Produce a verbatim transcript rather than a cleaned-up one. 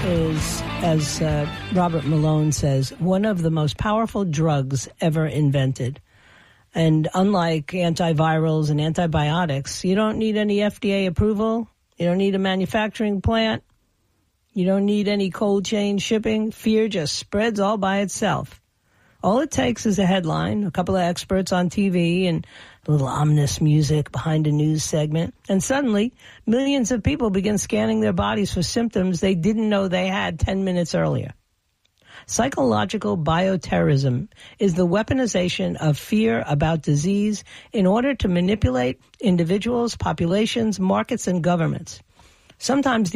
is, as uh, Robert Malone says, one of the most powerful drugs ever invented. And unlike antivirals and antibiotics, you don't need any F D A approval. You don't need a manufacturing plant. You don't need any cold chain shipping. Fear just spreads all by itself. All it takes is a headline, a couple of experts on T V, and a little ominous music behind a news segment. And suddenly, millions of people begin scanning their bodies for symptoms they didn't know they had ten minutes earlier. Psychological bioterrorism is the weaponization of fear about disease in order to manipulate individuals, populations, markets, and governments. Sometimes